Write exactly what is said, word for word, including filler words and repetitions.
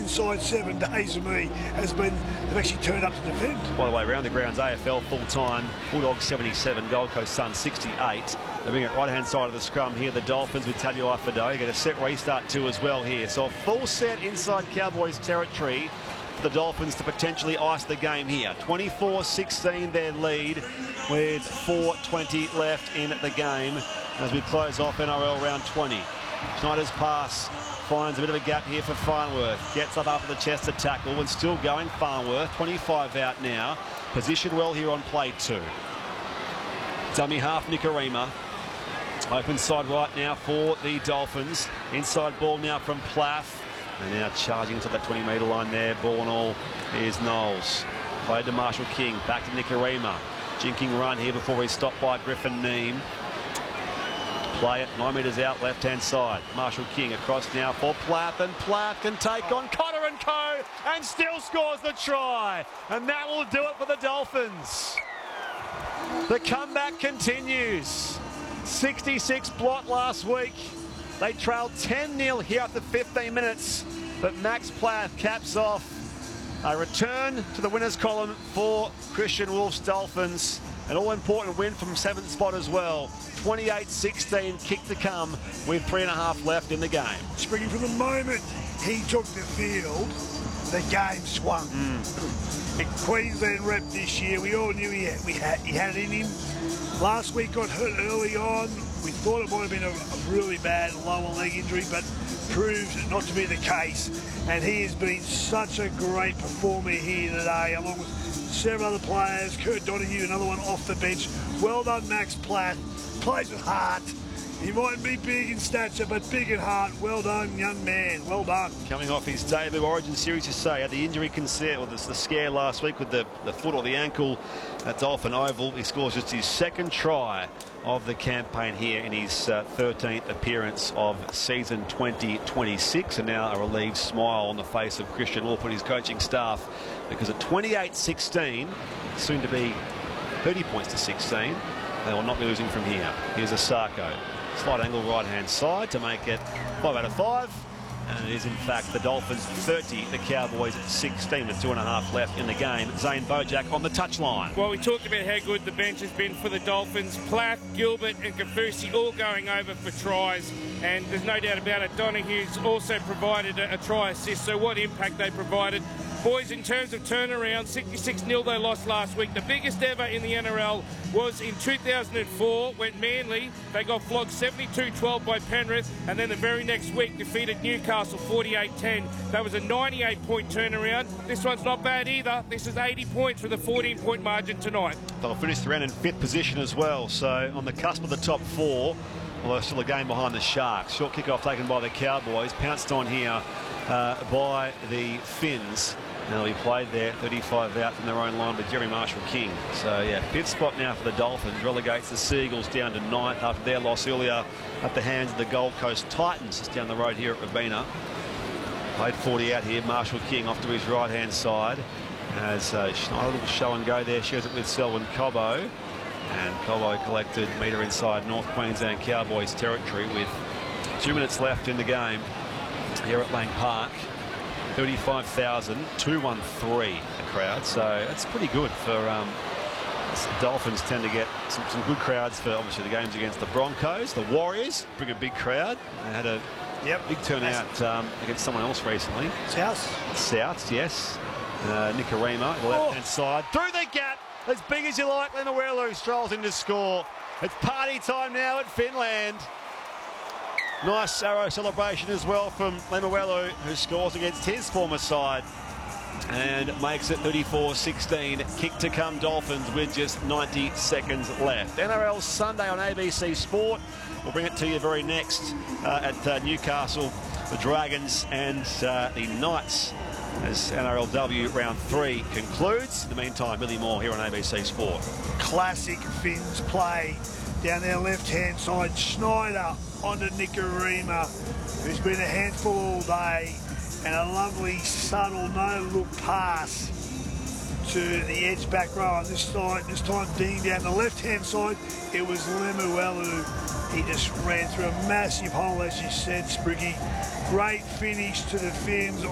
inside seven days for me has been they've actually turned up to defend. By the way, round the grounds, A F L full-time, Bulldogs seventy-seven, Gold Coast Suns sixty-eight. They bring it right-hand side of the scrum here, the Dolphins with Taluai-Fidel. You get a set restart too as well here. So a full set inside Cowboys territory for the Dolphins to potentially ice the game here. twenty-four sixteen their lead with four twenty left in the game as we close off N R L round twenty. Schneider's pass finds a bit of a gap here for Farnworth. Gets up after the chest to tackle and still going Farnworth. twenty-five out now. Positioned well here on play two. Dummy half Nikorima. Open side right now for the Dolphins. Inside ball now from Plath. And now charging to that twenty metre line there. Ball and all is Knowles. Played to Marshall King. Back to Nikorima. Jinking run here before he's stopped by Griffin Neame. Play it nine metres out left hand side. Marshall King across now for Plath, and Plath can take on Cotter and Co and still scores the try, and that will do it for the Dolphins. The comeback continues. sixty-six blot last week. They trailed ten nil here after fifteen minutes, but Max Plath caps off a return to the winners column for Christian Wolf's Dolphins. An all-important win from seventh spot as well. twenty-eight sixteen kick to come with three and a half left in the game. Springing from the moment he took the field, the game swung. Mm. The Queensland rep this year, we all knew he had, we had, he had it in him. Last week got hurt early on. We thought it might have been a, a really bad lower leg injury, but proved not to be the case. And he has been such a great performer here today, along with several other players. Kurt Donahue, another one off the bench. Well done, Max Plath. Plays with heart. He might be big in stature, but big in heart. Well done, young man. Well done. Coming off his debut Origin Series, you say, had the injury concern, or the, the scare last week with the, the foot or the ankle at Dolphin Oval. He scores just his second try of the campaign here in his uh, thirteenth appearance of season twenty twenty-six, and now a relieved smile on the face of Christian Wolf and his coaching staff, because at twenty-eight sixteen, soon to be thirty points to sixteen, they will not be losing from here. Here's Asako. Slight angle right hand side to make it five out of five. And it is in fact the Dolphins thirty, the Cowboys sixteen with two and a half left in the game. Zane Bojack on the touchline. Well, we talked about how good the bench has been for the Dolphins. Plath, Gilbert and Kafusi all going over for tries. And there's no doubt about it, Donahue's also provided a, a try assist. So what impact they provided. Boys, in terms of turnaround, sixty-six nil they lost last week. The biggest ever in the N R L was in two thousand four when Manly, they got flogged seventy-two twelve by Penrith, and then the very next week defeated Newcastle forty-eight ten. That was a ninety-eight point turnaround. This one's not bad either. This is eighty points with a fourteen point margin tonight. They'll finish the round in fifth position as well, so on the cusp of the top four, although still a game behind the Sharks. Short kick-off taken by the Cowboys, pounced on here uh, by the Finns. Now he played there, thirty-five out from their own line with Jerry Marshall King. So yeah, fifth spot now for the Dolphins. Relegates the Seagulls down to ninth after their loss earlier at the hands of the Gold Coast Titans. Just down the road here at Robina. Played forty out here. Marshall King off to his right-hand side. As uh, Schneider will show and go there. Shares it with Selwyn Cobbo. And Cobbo collected metre inside North Queensland Cowboys territory with two minutes left in the game here at Lang Park. thirty-five thousand two hundred thirteen a crowd, so that's pretty good for um, the Dolphins. Tend to get some, some good crowds for obviously the games against the Broncos. The Warriors bring a big crowd. They had a Yep. big turnout um, against someone else recently. South. Souths, yes. Uh, Nikorima, the left-hand side. Through the gap, as big as you like, Lemuelu strolls in to score. It's party time now at Finland. Nice arrow celebration as well from Lemuelu, who scores against his former side and makes it thirty-four sixteen. Kick to come Dolphins with just ninety seconds left. N R L Sunday on A B C Sport. We'll bring it to you very next uh, at uh, Newcastle, the Dragons and uh, the Knights, as N R L W round three concludes. In the meantime, Billy Moore here on A B C Sport. Classic Finns play down their left-hand side. Schneider onto Nikorima, who's been a handful all day, and a lovely, subtle, no-look pass to the edge back row on this side. This time being down the left-hand side, it was Lemuelu. He just ran through a massive hole, as you said, Spriggy. Great finish to the Finns.